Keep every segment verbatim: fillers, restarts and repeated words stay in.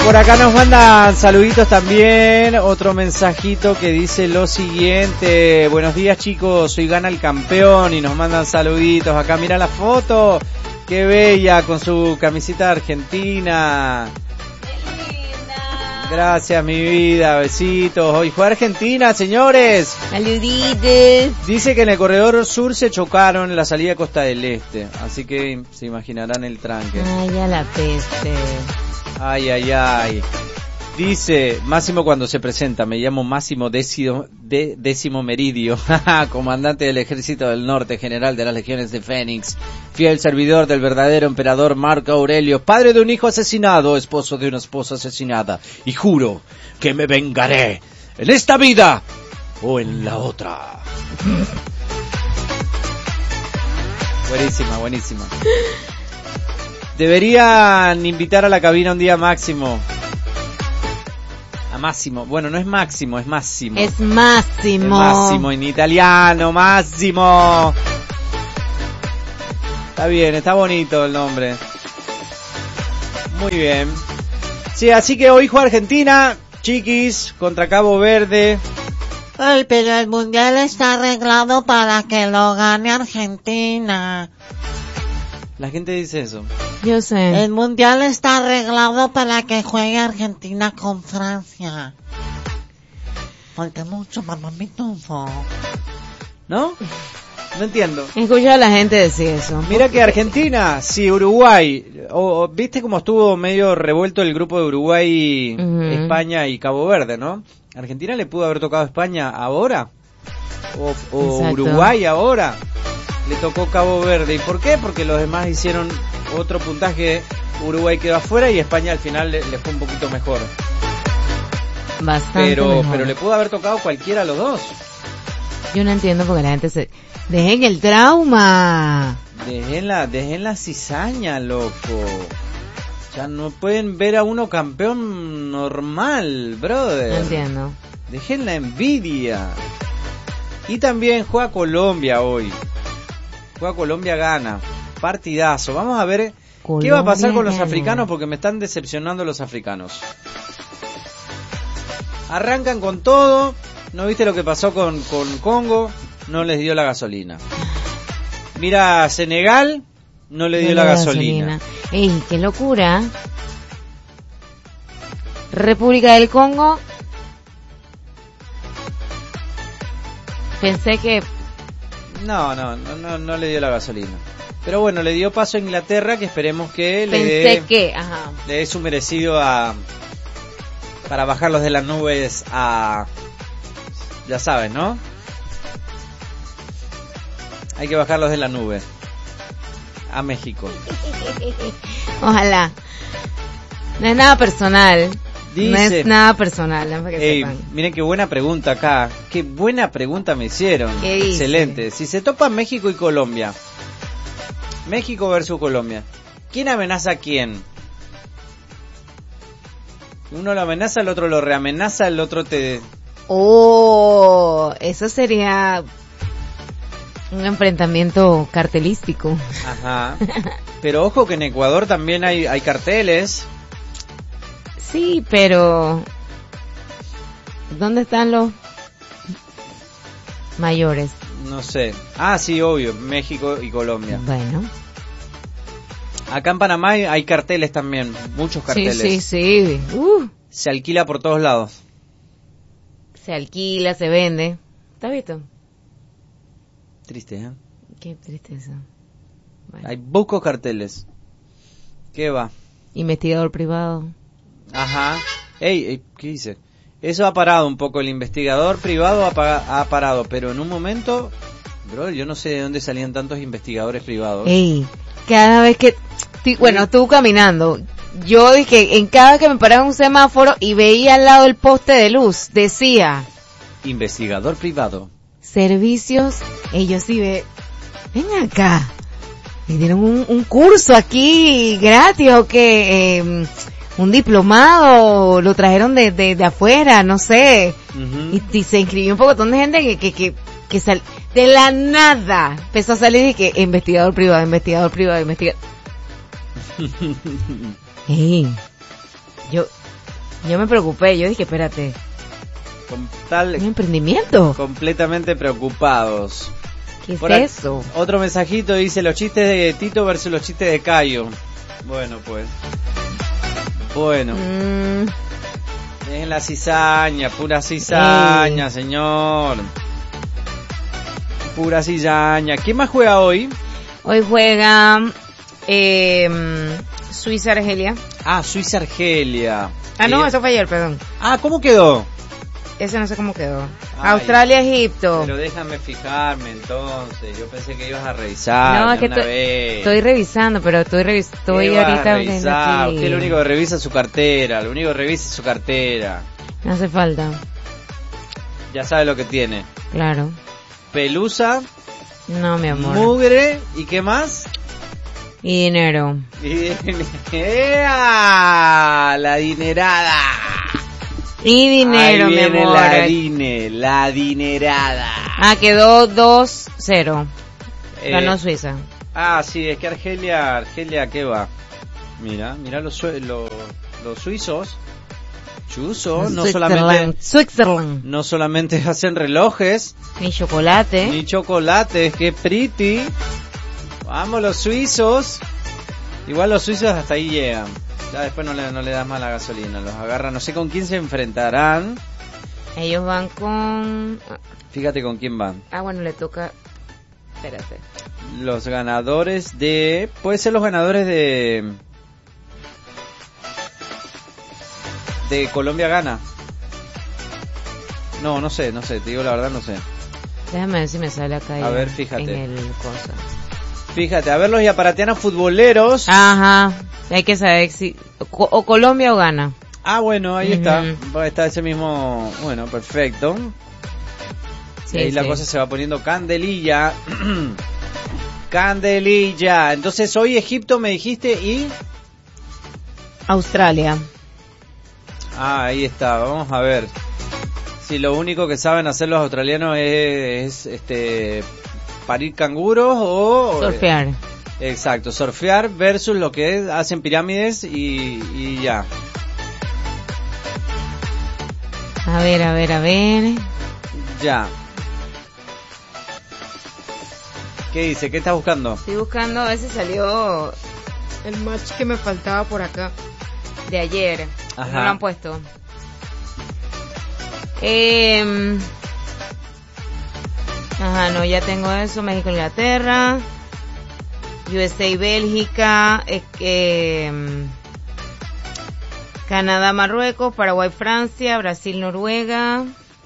Por acá nos mandan saluditos también, otro mensajito que dice lo siguiente: buenos días chicos, soy Gana el campeón, y nos mandan saluditos. Acá mira la foto, qué bella, con su camiseta argentina. Gracias mi vida, besitos. Hoy fue Argentina, señores. Saluditos. Dice que en el corredor sur se chocaron en la salida de Costa del Este, así que se imaginarán el tranque. Ay, a la peste. Ay, ay, ay. Dice Máximo cuando se presenta: me llamo Máximo Décimo, de, Décimo Meridio, comandante del Ejército del Norte, general de las Legiones de Fénix, fiel servidor del verdadero emperador Marco Aurelio, padre de un hijo asesinado, esposo de una esposa asesinada, y juro que me vengaré en esta vida o en la otra. Buenísima, buenísima. Deberían invitar a la cabina un día Máximo. A Máximo. Bueno, no es Máximo, es Máximo. Es Máximo. Es Máximo en italiano, Máximo. Está bien, está bonito el nombre. Muy bien. Sí, así que hoy juega Argentina, chiquis, contra Cabo Verde. Ay, pero el mundial está arreglado para que lo gane Argentina. La gente dice eso. Yo sé. El mundial está arreglado para que juegue Argentina con Francia. Falta mucho, mamá pitufo. ¿No? No entiendo. Escucho a la gente decir eso. Mira que Argentina, si Uruguay, o, o viste cómo estuvo medio revuelto el grupo de Uruguay, uh-huh. España y Cabo Verde, ¿no? Argentina le pudo haber tocado a España ahora, o, o Uruguay ahora. Le tocó Cabo Verde. ¿Y por qué? Porque los demás hicieron otro puntaje. Uruguay quedó afuera y España al final le, le fue un poquito mejor. Bastante pero, mejor. Pero le pudo haber tocado cualquiera a los dos. Yo no entiendo porque la gente se... ¡Dejen el trauma! Dejen la, dejen la cizaña, loco. Ya no pueden ver a uno campeón normal, brother. No entiendo. Dejen la envidia. Y también juega Colombia hoy. Juega Colombia, gana. Partidazo. Vamos a ver Colombia qué va a pasar con los gana. africanos, porque me están decepcionando los africanos. Arrancan con todo. ¿No viste lo que pasó con, con Congo? No les dio la gasolina. Mira, Senegal no le dio no la, la gasolina. gasolina. ¡Ey, qué locura! República del Congo. Pensé que... No, no, no, no, no le dio la gasolina. Pero bueno, le dio paso a Inglaterra, que esperemos que le Pensé dé... que, ajá. Le dé su merecido a... Para bajarlos de las nubes a... Ya saben, ¿no? Hay que bajarlos de la nube. A México. Ojalá. No es nada personal. Dice, no es nada personal. No que ey, miren qué buena pregunta acá. Qué buena pregunta me hicieron. Excelente. Si se topan México y Colombia. México versus Colombia. ¿Quién amenaza a quién? Uno lo amenaza, el otro lo reamenaza, el otro te... Oh, eso sería un enfrentamiento cartelístico. Ajá. Pero ojo que en Ecuador también hay, hay carteles. Sí, pero ¿dónde están los mayores? No sé. Ah, sí, obvio, México y Colombia. Bueno. Acá en Panamá hay, hay carteles también, muchos carteles. Sí, sí, sí. Uh. Se alquila por todos lados. Se alquila, se vende. ¿Estás visto? Triste, ¿eh? Qué tristeza. Bueno. Hay pocos carteles. ¿Qué va? Investigador privado. Ajá. Ey, ey, ¿qué dice? Eso ha parado un poco, el investigador privado ha, pa- ha parado, pero en un momento, bro, yo no sé de dónde salían tantos investigadores privados. Ey, cada vez que, bueno, tú caminando, yo dije, en cada vez que me paraba en un semáforo y veía al lado el poste de luz, decía... Investigador privado. Servicios, ellos sí ve, ven acá, me dieron un, un curso aquí gratis o que... Eh, un diplomado, lo trajeron de, de, de afuera, no sé, uh-huh. y, y se inscribió un pocotón de gente que, que, que, que sal, de la nada empezó a salir y que investigador privado, investigador privado, investigador. Hey, yo, Yo me preocupé, yo dije, espérate, Con tal, ¿un emprendimiento? completamente preocupados. ¿Qué es Por ac- eso? Otro mensajito dice los chistes de Tito versus los chistes de Cayo. Bueno, pues. Bueno, Mm, es la cizaña, pura cizaña, Ey. señor. Pura cizaña. ¿Quién más juega hoy? hoy juega eh, Suiza-Argelia. Ah, Suiza-Argelia. Ah, no, Eh, eso fue ayer, perdón. Ah, ¿cómo quedó? Ese no sé cómo quedó. Ay, Australia-Egipto. Pero déjame fijarme entonces. Yo pensé que ibas a revisar. No, de es que una to- vez. estoy revisando, pero estoy revis estoy ¿Qué vas a ahorita viendo revisar? aquí. Usted lo único que revisa es su cartera. Lo único que revisa es su cartera. No hace falta, Ya sabe lo que tiene. claro. Pelusa, No, mi amor. mugre y ¿qué más? Y dinero. Y- ¡Ea! La dinerada. Y dinero, Ahí mi viene amor. la dine, la dinerada. Ah, quedó dos cero. Eh, Ganó Suiza. Ah, sí, es que Argelia, Argelia, ¿qué va? Mira, mira los, sue- los, los suizos. Chuzo, no solamente, Switzerland. Switzerland. no solamente hacen relojes, Ni chocolate. ni chocolates, qué pretty. Vamos los suizos. Igual los suizos hasta ahí llegan. Ya después no le, no le das más la gasolina, los agarran, no sé con quién se enfrentarán. Ellos van con... Fíjate con quién van. Ah, bueno, le toca... Espérate. Los ganadores de... Puede ser los ganadores de... De Colombia gana. No, no sé, no sé, te digo la verdad, no sé. Déjame ver si me sale acá. A ya ver, fíjate. En el cosa. Fíjate, a ver los yaparatianos futboleros. Ajá. Hay que saber si... O, o Colombia o gana. Ah, bueno, ahí Ujú. está. Va- Está ese mismo... Bueno, perfecto. Sí, y ahí la sí. cosa se va poniendo candelilla. Candelilla. Entonces hoy Egipto me dijiste y... Australia. Ah, ahí está. Vamos a ver. Si lo único que saben hacer los australianos es, es, este parir canguros o... Surfear. Exacto, surfear versus lo que es, hacen pirámides y, y ya. A ver, a ver, a ver. Ya. ¿Qué dice? ¿Qué estás buscando? Estoy buscando a ver si salió el match que me faltaba por acá. De ayer. Ajá. No lo han puesto. Eh, ajá, no, ya tengo eso. México, Inglaterra. U S A, Bélgica. Eh, eh, Canadá, Marruecos. Paraguay, Francia. Brasil, Noruega.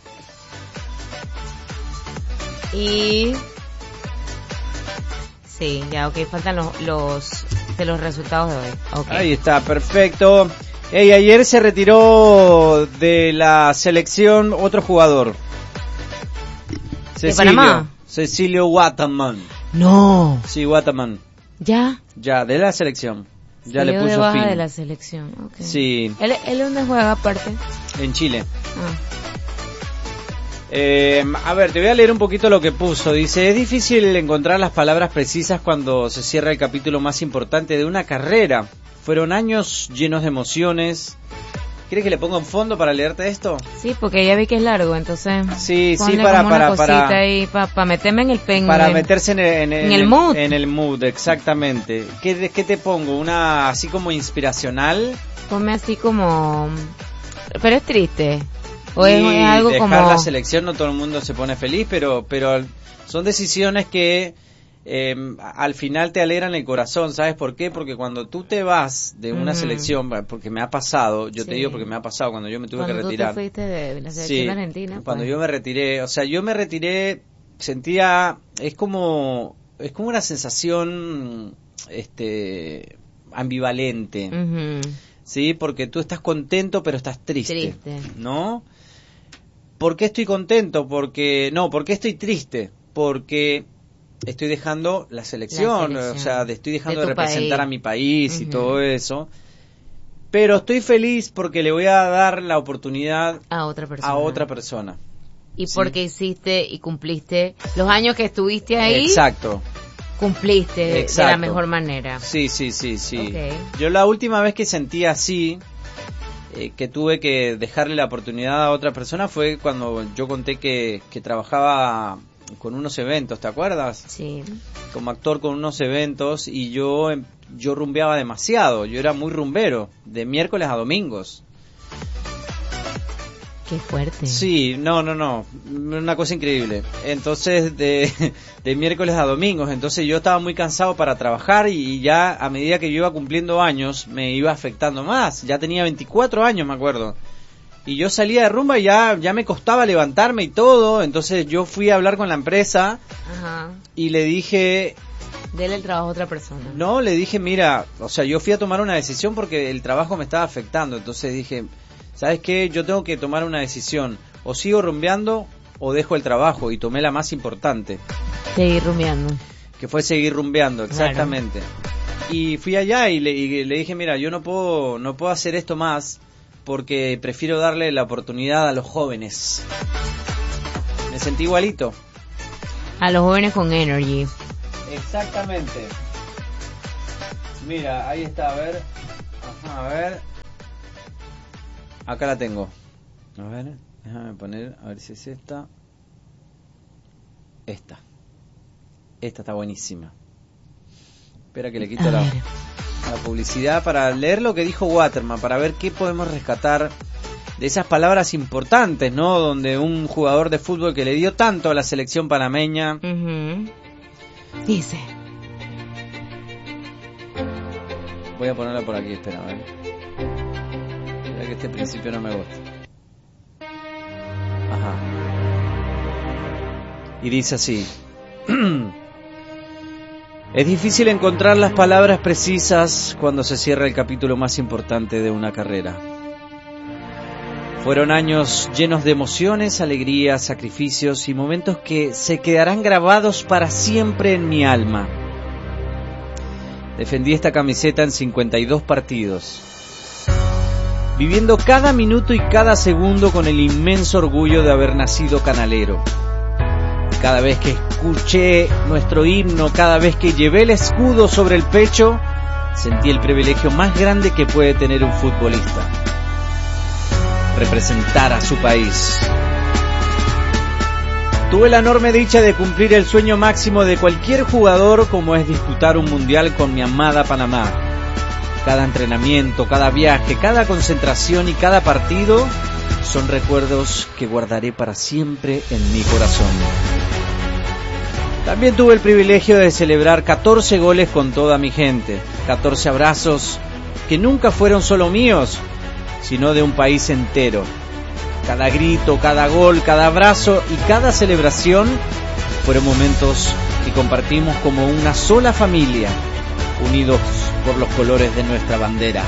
Y... Sí, ya, ok, faltan los, los, de los resultados de hoy. Okay. Ahí está, perfecto. Ey, ayer se retiró de la selección otro jugador. ¿De Panamá? Cecilio Waterman. No, Sí, Waterman. ya. Ya, de la selección. Ya Salió le de puso baja fin. de la selección. Okay. Sí, ¿Él, él dónde juega aparte? en Chile. Ah. Eh, a ver, te voy a leer un poquito lo que puso. Dice, es difícil encontrar las palabras precisas cuando se cierra el capítulo más importante de una carrera. Fueron años llenos de emociones. ¿Quieres que le ponga un fondo para leerte esto? Sí, porque ya vi que es largo, entonces. Sí, sí, ponle para, como una para, cosita para, ahí pa, pa meterme en el pen. para en- meterse en el, en, en el mood. En el mood, exactamente. ¿Qué, qué te pongo? ¿Una así como inspiracional? Ponme así como... Pero es triste. O es, Y es algo dejar como... la selección, no todo el mundo se pone feliz, pero, pero son decisiones que eh, al final te alegran el corazón. ¿Sabes por qué? Porque cuando tú te vas de una Ujú. selección, porque me ha pasado, yo te Sí. digo porque me ha pasado cuando yo me tuve Cuando que tú retirar. te fuiste de, de la selección Sí, argentina. cuando pues. yo me retiré, o sea, yo me retiré, sentía, es como, es como una sensación, este, ambivalente, Ujú. ¿sí? Porque tú estás contento pero estás triste, Triste. ¿no? ¿Por qué estoy contento? Porque, no, ¿por qué estoy triste? Porque estoy dejando la selección, La selección. o sea, de- estoy dejando De de, tu representar país. a mi país y Ujú. todo eso. Pero estoy feliz porque le voy a dar la oportunidad A otra persona. a otra persona. Y Sí. porque hiciste y cumpliste los años que estuviste ahí, Exacto. cumpliste de- de Exacto. la mejor manera. Sí, sí, sí, sí. Ok. Yo la última vez que sentí así eh, que tuve que dejarle la oportunidad a otra persona fue cuando yo conté que, que trabajaba con unos eventos, ¿te acuerdas? Sí. Como actor con unos eventos y yo, yo rumbeaba demasiado, yo era muy rumbero, de miércoles a domingos. Qué fuerte. Sí, no, no, no, una cosa increíble. Entonces, de, de miércoles a domingos, entonces yo estaba muy cansado para trabajar y ya a medida que yo iba cumpliendo años me iba afectando más. Ya tenía veinticuatro años, me acuerdo. Y yo salía de rumba y ya, ya me costaba levantarme y todo, entonces yo fui a hablar con la empresa. Ajá. Y le dije... Dele el trabajo a otra persona. No, le dije, mira, o sea, yo fui a tomar una decisión porque el trabajo me estaba afectando, entonces dije... ¿Sabes qué? Yo tengo que tomar una decisión. O sigo rumbeando o dejo el trabajo. Y tomé la más importante. Seguir rumbeando. Que fue seguir rumbeando, exactamente. Claro. Y fui allá y le, y le dije, mira, yo no puedo, no puedo hacer esto más porque prefiero darle la oportunidad a los jóvenes. Me sentí igualito. A los jóvenes con energy. Exactamente. Mira, ahí está, a ver. Ajá, a ver. Acá la tengo. A ver, déjame poner, a ver si es esta. Esta. Esta está buenísima. Espera que le quito la, la publicidad para leer lo que dijo Waterman, para ver qué podemos rescatar de esas palabras importantes, ¿no? Donde un jugador de fútbol que le dio tanto a la selección panameña. Uh-huh. Dice. Voy a ponerla por aquí, espera, a ver. Que este principio no me gusta. Ajá. Y dice así. Es difícil encontrar las palabras precisas cuando se cierra el capítulo más importante de una carrera. Fueron años llenos de emociones, alegrías, sacrificios y momentos que se quedarán grabados para siempre en mi alma. Defendí esta camiseta en cincuenta y dos partidos, viviendo cada minuto y cada segundo con el inmenso orgullo de haber nacido canalero. Cada vez que escuché nuestro himno, cada vez que llevé el escudo sobre el pecho, sentí el privilegio más grande que puede tener un futbolista: representar a su país. Tuve la enorme dicha de cumplir el sueño máximo de cualquier jugador, como es disputar un mundial con mi amada Panamá. Cada entrenamiento, cada viaje, cada concentración y cada partido son recuerdos que guardaré para siempre en mi corazón. También tuve el privilegio de celebrar catorce goles con toda mi gente, catorce abrazos que nunca fueron solo míos, sino de un país entero. Cada grito, cada gol, cada abrazo y cada celebración fueron momentos que compartimos como una sola familia, unidos por los colores de nuestra bandera.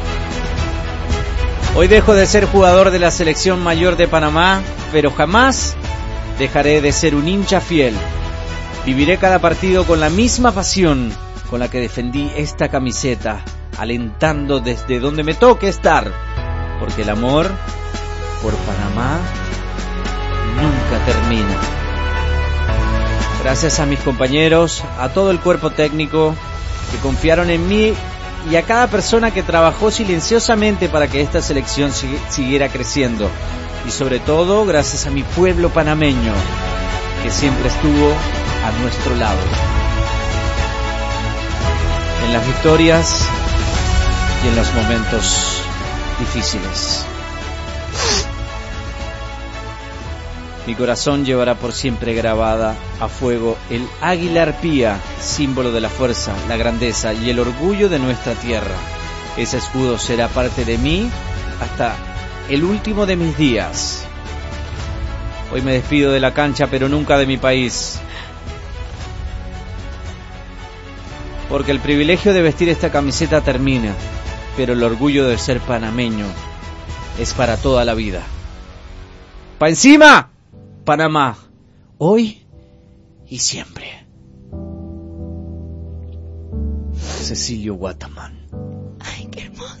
Hoy dejo de ser jugador de la selección mayor de Panamá, pero jamás dejaré de ser un hincha fiel. Viviré cada partido con la misma pasión con la que defendí esta camiseta, alentando desde donde me toque estar, porque el amor por Panamá nunca termina. Gracias a mis compañeros, a todo el cuerpo técnico que confiaron en mí y a cada persona que trabajó silenciosamente para que esta selección siguiera creciendo. Y sobre todo, gracias a mi pueblo panameño, que siempre estuvo a nuestro lado. En las victorias y en los momentos difíciles. Mi corazón llevará por siempre grabada a fuego el águila arpía, símbolo de la fuerza, la grandeza y el orgullo de nuestra tierra. Ese escudo será parte de mí hasta el último de mis días. Hoy me despido de la cancha, pero nunca de mi país. Porque el privilegio de vestir esta camiseta termina, pero el orgullo de ser panameño es para toda la vida. ¡Pa' encima! Panamá, hoy y siempre. Cecilio Waterman. Ay, qué hermoso.